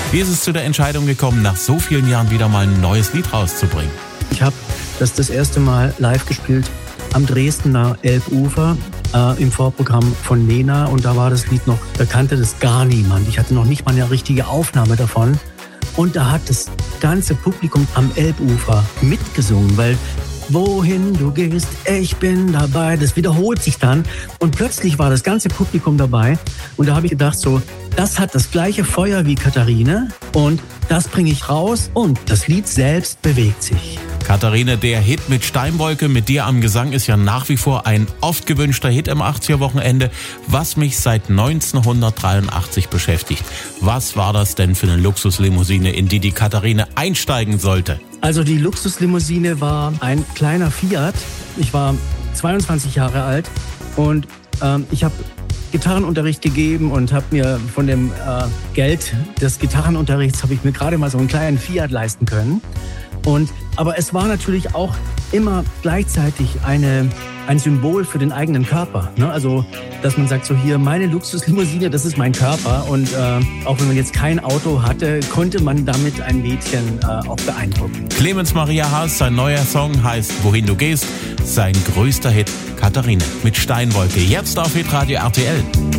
Wie ist es zu der Entscheidung gekommen, nach so vielen Jahren wieder mal ein neues Lied rauszubringen? Ich habe das erste Mal live gespielt am Dresdner Elbufer im Vorprogramm von Nena, und da war das Lied noch, da kannte das gar niemand. Ich hatte noch nicht mal eine richtige Aufnahme davon, und da hat das ganze Publikum am Elbufer mitgesungen, weil wohin du gehst, ich bin dabei, das wiederholt sich dann, und plötzlich war das ganze Publikum dabei, und da habe ich gedacht so, das hat das gleiche Feuer wie Katharine und das bringe ich raus, und das Lied selbst bewegt sich. Katharine, der Hit mit Steinwolke, mit dir am Gesang, ist ja nach wie vor ein oft gewünschter Hit im 80er-Wochenende, was mich seit 1983 beschäftigt. Was war das denn für eine Luxuslimousine, in die Katharine einsteigen sollte? Also die Luxuslimousine war ein kleiner Fiat. Ich war 22 Jahre alt und ich habe Gitarrenunterricht gegeben und habe mir von dem Geld des Gitarrenunterrichts habe ich mir gerade mal so einen kleinen Fiat leisten können. Aber es war natürlich auch immer gleichzeitig ein Symbol für den eigenen Körper. Ne? Also, dass man sagt, so hier, meine Luxuslimousine, das ist mein Körper. Und auch wenn man jetzt kein Auto hatte, konnte man damit ein Mädchen auch beeindrucken. Clemens Maria Haas, sein neuer Song heißt Wohin du gehst. Sein größter Hit, Katharine mit Steinwolke. Jetzt auf Hitradio RTL.